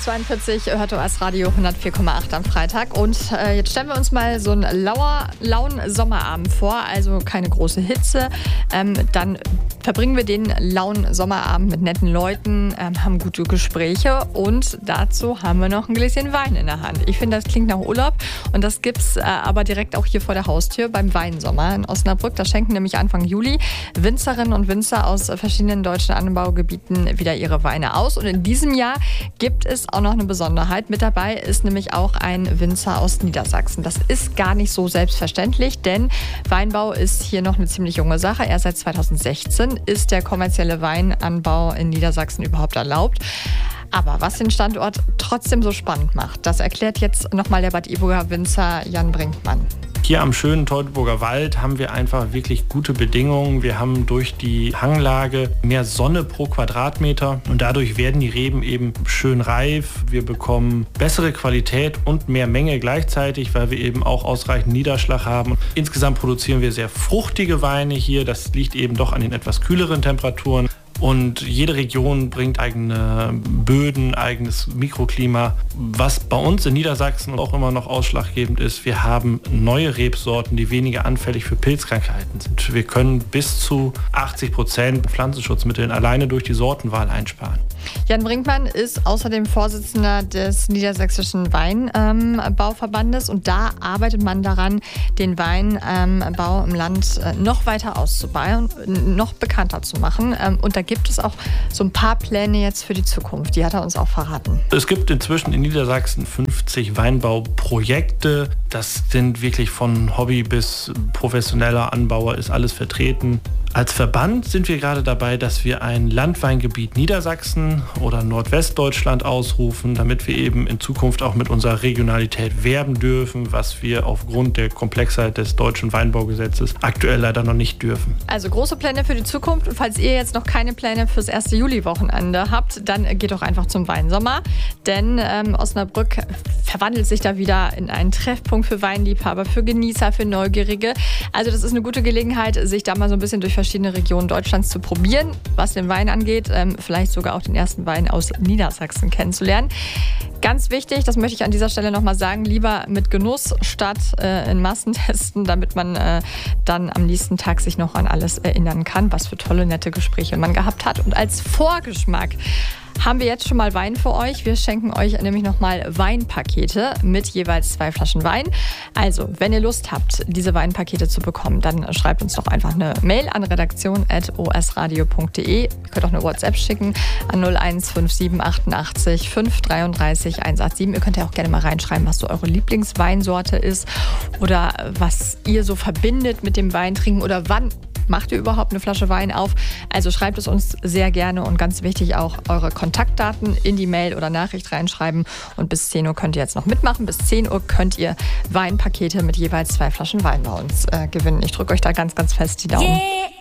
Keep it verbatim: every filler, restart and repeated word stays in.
zweiundvierzig hört O S Radio hundertvier Komma acht am Freitag. Und äh, jetzt stellen wir uns mal so einen lauer, lauen Sommerabend vor, also keine große Hitze. Ähm, dann verbringen wir den lauen Sommerabend mit netten Leuten, ähm, haben gute Gespräche und dazu haben wir noch ein Gläschen Wein in der Hand. Ich finde, das klingt nach Urlaub und das gibt's äh, aber direkt auch hier vor der Haustür beim Weinsommer in Osnabrück. Da schenken nämlich Anfang Juli Winzerinnen und Winzer aus verschiedenen deutschen Anbaugebieten wieder ihre Weine aus. Und in diesem Jahr gibt es auch noch eine Besonderheit. Mit dabei ist nämlich auch ein Winzer aus Niedersachsen. Das ist gar nicht so selbstverständlich, denn Weinbau ist hier noch eine ziemlich junge Sache. Erst seit zweitausendsechzehn ist der kommerzielle Weinanbau in Niedersachsen überhaupt erlaubt. Aber was den Standort trotzdem so spannend macht, das erklärt jetzt nochmal der Bad Iburger Winzer Jan Brinkmann. Hier am schönen Teutoburger Wald haben wir einfach wirklich gute Bedingungen. Wir haben durch die Hanglage mehr Sonne pro Quadratmeter und dadurch werden die Reben eben schön reif. Wir bekommen bessere Qualität und mehr Menge gleichzeitig, weil wir eben auch ausreichend Niederschlag haben. Insgesamt produzieren wir sehr fruchtige Weine hier. Das liegt eben doch an den etwas kühleren Temperaturen. Und jede Region bringt eigene Böden, eigenes Mikroklima. Was bei uns in Niedersachsen auch immer noch ausschlaggebend ist, wir haben neue Rebsorten, die weniger anfällig für Pilzkrankheiten sind. Wir können bis zu achtzig Prozent Pflanzenschutzmitteln alleine durch die Sortenwahl einsparen. Jan Brinkmann ist außerdem Vorsitzender des Niedersächsischen Weinbauverbandes und da arbeitet man daran, den Weinbau im Land noch weiter auszubauen, noch bekannter zu machen. Und da gibt es auch so ein paar Pläne jetzt für die Zukunft. Die hat er uns auch verraten. Es gibt inzwischen in Niedersachsen fünfzig Weinbauprojekte. Das sind wirklich von Hobby bis professioneller Anbauer ist alles vertreten. Als Verband sind wir gerade dabei, dass wir ein Landweingebiet Niedersachsen oder Nordwestdeutschland ausrufen, damit wir eben in Zukunft auch mit unserer Regionalität werben dürfen, was wir aufgrund der Komplexheit des deutschen Weinbaugesetzes aktuell leider noch nicht dürfen. Also große Pläne für die Zukunft. Und falls ihr jetzt noch keine Pläne fürs erste Juli-Wochenende habt, dann geht doch einfach zum Weinsommer. Denn ähm, Osnabrück verwandelt sich da wieder in einen Treffpunkt für Weinliebhaber, für Genießer, für Neugierige. Also das ist eine gute Gelegenheit, sich da mal so ein bisschen durch verschiedene Regionen Deutschlands zu probieren, was den Wein angeht, ähm, vielleicht sogar auch den ersten Wein aus Niedersachsen kennenzulernen. Ganz wichtig, das möchte ich an dieser Stelle nochmal sagen, lieber mit Genuss statt äh, in Massen testen, damit man äh, dann am nächsten Tag sich noch an alles erinnern kann, was für tolle, nette Gespräche man gehabt hat. Und als Vorgeschmack haben wir jetzt schon mal Wein für euch. Wir schenken euch nämlich nochmal Weinpakete mit jeweils zwei Flaschen Wein. Also, wenn ihr Lust habt, diese Weinpakete zu bekommen, dann schreibt uns doch einfach eine Mail an redaktion at o s radio punkt d e. Ihr könnt auch eine WhatsApp schicken an null eins fünf sieben achtundachtzig fünf dreiunddreißig hundertsiebenundachtzig. Ihr könnt ja auch gerne mal reinschreiben, was so eure Lieblingsweinsorte ist oder was ihr so verbindet mit dem Weintrinken oder wann macht ihr überhaupt eine Flasche Wein auf? Also schreibt es uns sehr gerne und ganz wichtig auch eure Kontaktdaten in die Mail oder Nachricht reinschreiben. Und bis zehn Uhr könnt ihr jetzt noch mitmachen. Bis zehn Uhr könnt ihr Weinpakete mit jeweils zwei Flaschen Wein bei uns äh, gewinnen. Ich drücke euch da ganz, ganz fest die Daumen. Yeah.